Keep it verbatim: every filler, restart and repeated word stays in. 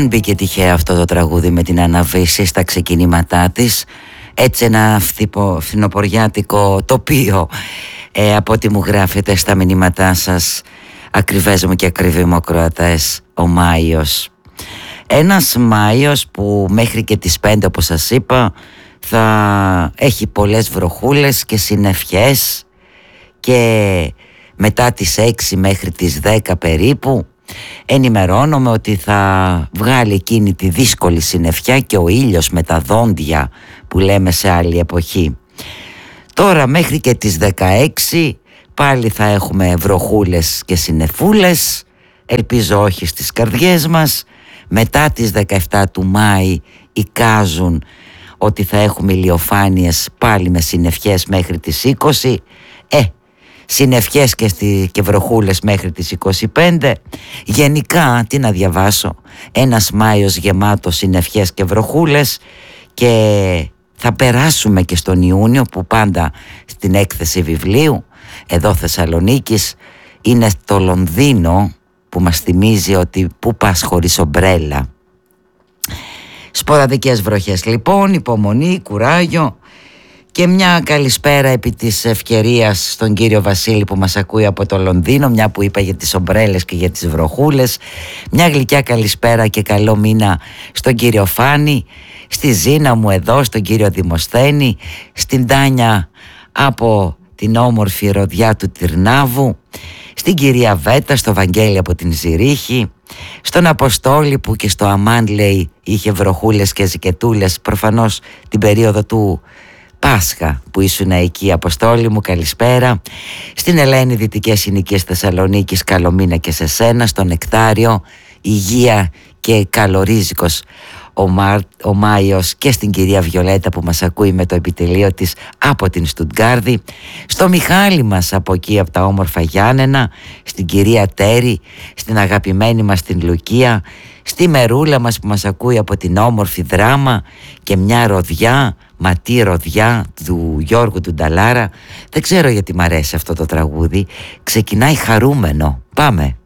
Δεν μπήκε τυχαία αυτό το τραγούδι με την Άννα Βύση στα ξεκινήματά της. Έτσι ένα φθινοπο, φθινοποριάτικο τοπίο, ε, από ό,τι μου γράφετε στα μηνύματά σας, ακριβές μου και ακριβοί μου ακροατές, ο Μάιος. Ένας Μάιος που μέχρι και τις πέντε, όπως σας είπα, θα έχει πολλές βροχούλες και συννεφιές, και μετά τις έξι μέχρι τις δέκα περίπου ενημερώνομαι ότι θα βγάλει εκείνη τη δύσκολη συννεφιά και ο ήλιος με τα δόντια που λέμε σε άλλη εποχή. Τώρα μέχρι και τις δεκαέξι πάλι θα έχουμε βροχούλες και συννεφούλες, ελπίζω όχι στις καρδιές μας. Μετά τις δεκαεφτά του Μάη εικάζουν ότι θα έχουμε ηλιοφάνειες πάλι με συννεφιές μέχρι τις είκοσι. Ε, συννεφιές και, στη, και βροχούλες μέχρι τις είκοσι πέντε. Γενικά, τι να διαβάσω, ένας Μάιος γεμάτος συννεφιές και βροχούλες, και θα περάσουμε και στον Ιούνιο, που πάντα στην έκθεση βιβλίου εδώ Θεσσαλονίκης είναι το Λονδίνο, που μας θυμίζει ότι πού πας χωρίς ομπρέλα. Σποραδικές βροχές λοιπόν, υπομονή, κουράγιο. Και μια καλησπέρα επί της ευκαιρίας στον κύριο Βασίλη που μας ακούει από το Λονδίνο, μια που είπα για τις ομπρέλες και για τις βροχούλες. Μια γλυκιά καλησπέρα και καλό μήνα στον κύριο Φάνη, στη Ζήνα μου εδώ, στον κύριο Δημοσθένη, στην Τάνια από την όμορφη Ροδιά του Τυρνάβου, στην κυρία Βέτα, στο Βαγγέλη από την Ζηρίχη, στον Αποστόλη που και στο Αμάν λέει είχε βροχούλες και ζικετούλες, προφανώς την περίοδο του Πάσχα που ήσουν εκεί, Αποστόλη μου, καλησπέρα. Στην Ελένη, Δυτικές Συνοικίες Θεσσαλονίκης, καλό μήνα και σε σένα. Στον Νεκτάριο, υγεία και καλορίζικος ο, Μάρ, ο Μάιος, και στην κυρία Βιολέτα που μας ακούει με το επιτελείο της από την Στουτγκάρδη, στο Μιχάλη μας από εκεί από τα όμορφα Γιάννενα, στην κυρία Τέρη, στην αγαπημένη μας την Λουκία, στη Μερούλα μας που μας ακούει από την όμορφη Δράμα, και μια ροδιά, ματή ροδιά του Γιώργου του Νταλάρα. Δεν ξέρω γιατί μ' αρέσει αυτό το τραγούδι, ξεκινάει χαρούμενο. Πάμε.